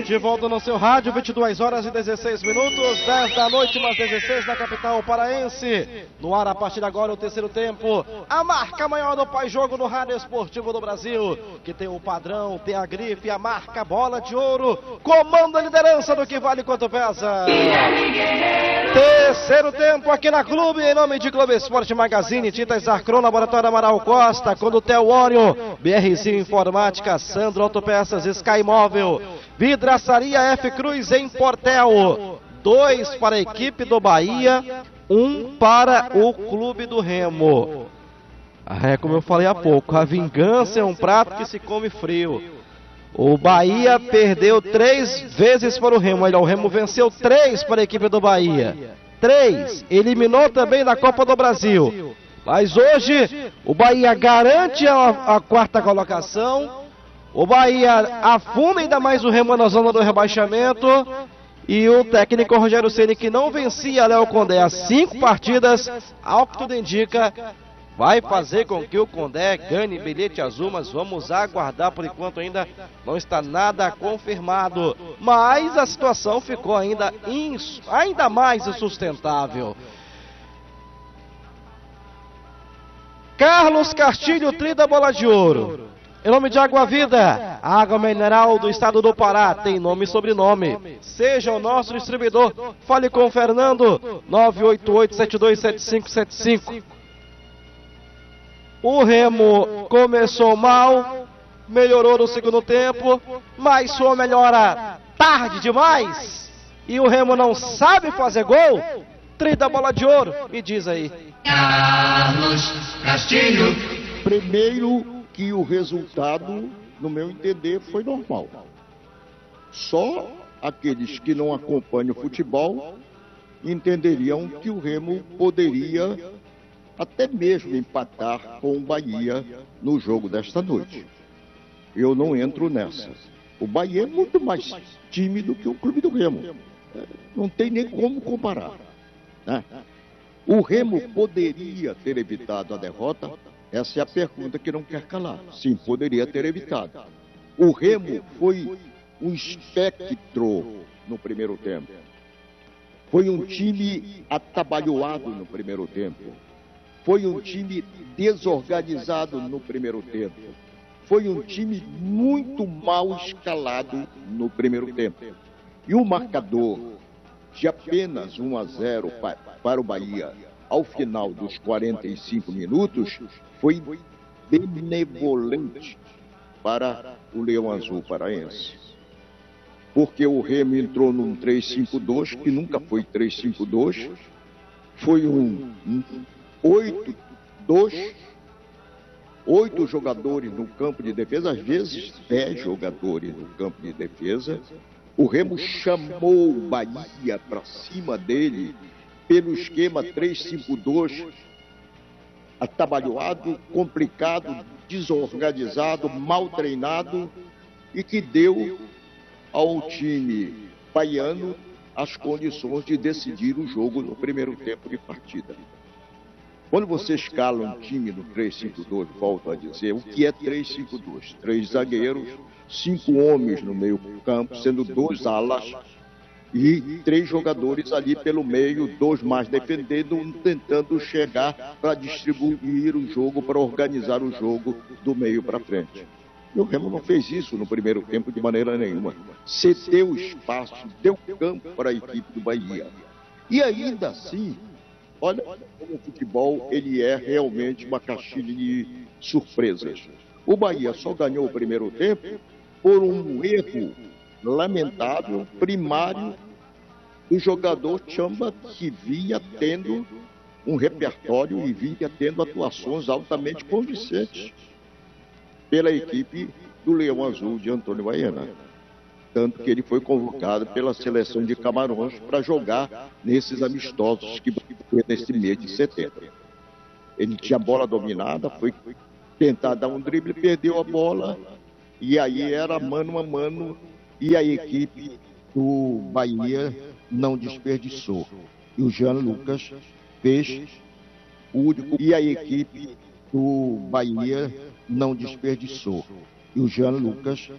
De volta no seu rádio, 22 horas e 16 minutos, 10 da noite, mais 16 na capital paraense. No ar, a partir de agora, o terceiro tempo. A marca maior do pós-jogo no Rádio Esportivo do Brasil, que tem o padrão, tem a grife, a marca Bola de Ouro. Comanda a liderança do que vale quanto pesa. Terceiro tempo aqui na Clube, em nome de Globo Esporte Magazine, Tintas Arcron, Laboratório Amaral Costa, Condutel Orion, BRC Informática, Sandro Autopeças, Sky Móvel, Vidraçaria F Cruz em Portel. 2 para a equipe do Bahia, 1 para o Clube do Remo. Como eu falei há pouco, a vingança é um prato que se come frio. O Bahia perdeu 3 vezes para o Remo. O Remo venceu 3 para a equipe do Bahia. 3. Eliminou também da Copa do Brasil. Mas hoje o Bahia garante a quarta colocação. O Bahia afunda ainda mais o Remo na zona do rebaixamento. E o técnico Rogério Ceni, que não vencia Léo Condé há 5 partidas, ao que tudo indica, vai fazer com que o Condé ganhe bilhete azul, mas vamos aguardar. Por enquanto ainda não está nada confirmado. Mas a situação ficou ainda mais insustentável. Carlos Castilho, tri da Bola de Ouro. Em nome de Água Vida, água mineral do estado do Pará, tem nome e sobrenome. Seja o nosso distribuidor. Fale com o Fernando, 988-727575. O Remo começou mal, melhorou no segundo tempo, mas sua melhora tarde demais. E o Remo não sabe fazer gol. Tri da Bola de Ouro, me diz aí. Carlos Castilho. Primeiro que o resultado, no meu entender, foi normal. Só aqueles que não acompanham o futebol entenderiam que o Remo poderia até mesmo empatar com o Bahia no jogo desta noite. Eu não entro nessa. O Bahia é muito mais tímido que o clube do Remo. Não tem nem como comparar, né? O Remo poderia ter evitado a derrota? Essa é a pergunta que não quer calar. Sim, poderia ter evitado. O Remo foi um espectro no primeiro tempo. Foi um time atabalhoado no primeiro tempo. Foi um time desorganizado no primeiro tempo. Foi um time muito mal escalado no primeiro tempo. E o marcador de apenas 1-0 para o Bahia ao final dos 45 minutos foi benevolente para o Leão Azul paraense. Porque o Remo entrou num 3-5-2, que nunca foi 3-5-2, foi um 8-2, 8 jogadores no campo de defesa, às vezes 10 jogadores no campo de defesa. O Remo chamou o Bahia para cima dele pelo esquema 3-5-2, atabalhoado, complicado, desorganizado, mal treinado, e que deu ao time baiano as condições de decidir o jogo no primeiro tempo de partida. Quando você escala um time no 3-5-2, volto a dizer, o que é 3-5-2? 3 zagueiros, 5 homens no meio campo, sendo 2 alas, e 3 jogadores ali pelo meio, 2 mais defendendo, um tentando chegar para distribuir o jogo, para organizar o jogo do meio para frente. E o Remo não fez isso no primeiro tempo de maneira nenhuma. Cedeu espaço, deu campo para a equipe do Bahia. E ainda assim, olha como o futebol ele é realmente uma caixinha de surpresas. O Bahia só ganhou o primeiro tempo por um erro lamentável, primário, do jogador Chamba, que vinha tendo um repertório e vinha tendo atuações altamente convincentes pela equipe do Leão Azul de Antônio Baena. Tanto que ele foi convocado pela seleção de Camarões para jogar nesses amistosos que foi nesse mês de setembro. Ele tinha a bola dominada, foi tentar dar um drible, perdeu a bola, e aí era mano a mano, e a equipe do Bahia não desperdiçou. E o Jean Lucas fez o único, e a equipe do Bahia não desperdiçou. E o Jean Lucas